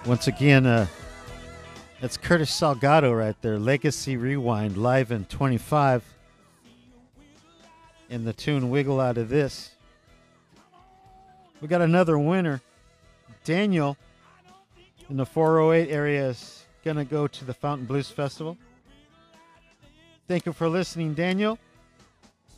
Once again, that's Curtis Salgado right there. Legacy Rewind live in 25. And the tune Wiggle Out of This. We got another winner. Daniel in the 408 area is going to go to the Fountain Blues Festival. Thank you for listening, Daniel.